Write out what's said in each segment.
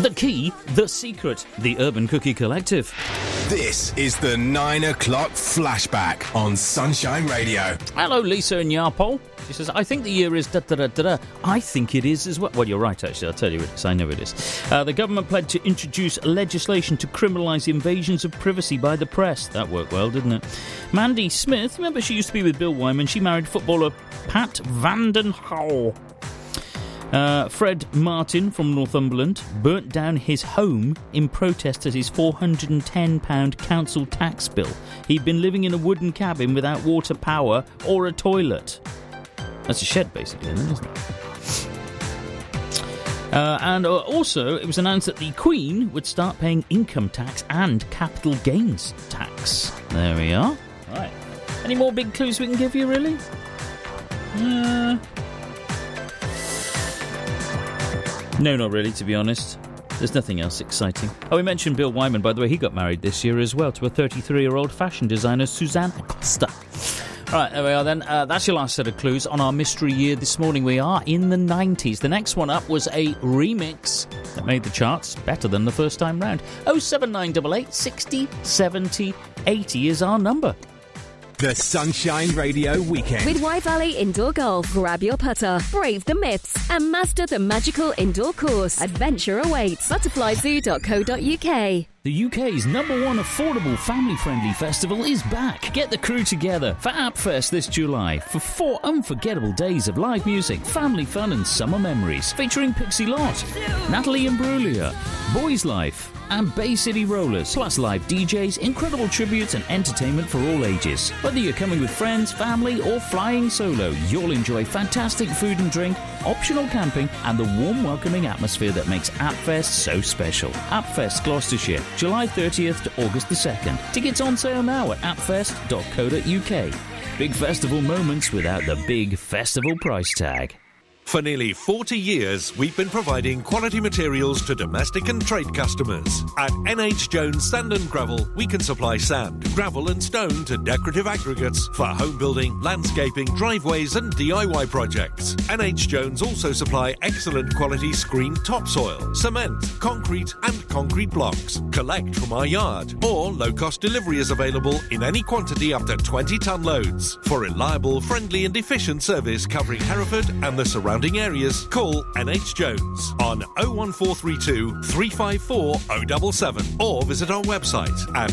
The Key, The Secret, The Urban Cookie Collective. This is the 9 o'clock flashback on Sunshine Radio. Hello, Lisa in Yarpole. She says, I think the year is da-da-da-da-da. I think it is as well. Well, you're right, actually. I'll tell you it is. I know it is. The government pledged to introduce legislation to criminalise invasions of privacy by the press. That worked well, didn't it? Mandy Smith, remember she used to be with Bill Wyman. She married footballer Pat Vanden Hauwe. Fred Martin from Northumberland burnt down his home in protest at his £410 council tax bill. He'd been living in a wooden cabin without water, power or a toilet. That's a shed, basically, isn't it? And also, it was announced that the Queen would start paying income tax and capital gains tax. There we are. Right. Any more big clues we can give you, really? No, not really, to be honest. There's nothing else exciting. Oh, we mentioned Bill Wyman, by the way. He got married this year as well to a 33-year-old fashion designer, Suzanne Acosta. All right, there we are then. That's your last set of clues on our mystery year this morning. We are in the 90s. The next one up was a remix that made the charts better than the first time round. 07988 60 70 80 is our number. The Sunshine Radio Weekend. With Y Valley Indoor Golf, grab your putter, brave the myths, and master the magical indoor course. Adventure awaits. Butterflyzoo.co.uk. The UK's #1 affordable family-friendly festival is back. Get the crew together for AppFest this July for 4 unforgettable days of live music, family fun and summer memories. Featuring Pixie Lott, Natalie Imbruglia, Boys Life and Bay City Rollers, plus live DJs, incredible tributes and entertainment for all ages. Whether you're coming with friends, family or flying solo, you'll enjoy fantastic food and drink, optional camping and the warm welcoming atmosphere that makes AppFest so special. AppFest Gloucestershire, July 30th to August the 2nd. Tickets on sale now at appfest.co.uk. Big festival moments without the big festival price tag. For nearly 40 years, we've been providing quality materials to domestic and trade customers. At NH Jones Sand and Gravel, we can supply sand, gravel and stone to decorative aggregates for home building, landscaping, driveways and DIY projects. NH Jones also supply excellent quality screened topsoil, cement, concrete and concrete blocks. Collect from our yard or low-cost delivery is available in any quantity up to 20-tonne loads. For reliable, friendly and efficient service covering Hereford and the surrounding areas, call NH Jones on 01432 354 077 or visit our website at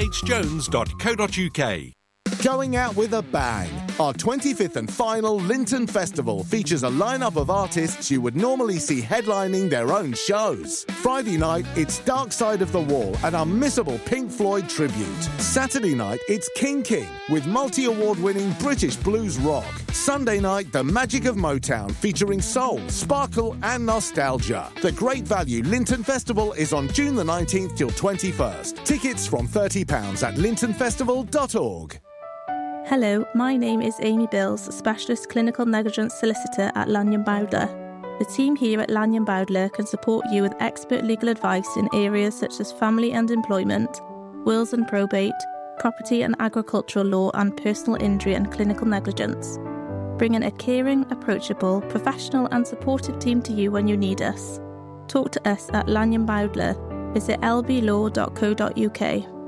nhjones.co.uk. Going out with a bang. Our 25th and final Linton Festival features a lineup of artists you would normally see headlining their own shows. Friday night, it's Dark Side of the Wall, an unmissable Pink Floyd tribute. Saturday night, it's King with multi-award-winning British blues rock. Sunday night, the magic of Motown, featuring soul, sparkle and nostalgia. The Great Value Linton Festival is on June the 19th till 21st. Tickets from £30 at lintonfestival.org. Hello, my name is Amy Bills, Specialist Clinical Negligence Solicitor at Lanyon Bowdler. The team here at Lanyon Bowdler can support you with expert legal advice in areas such as family and employment, wills and probate, property and agricultural law and personal injury and clinical negligence. Bringing a caring, approachable, professional and supportive team to you when you need us. Talk to us at Lanyon Bowdler. Visit lblaw.co.uk.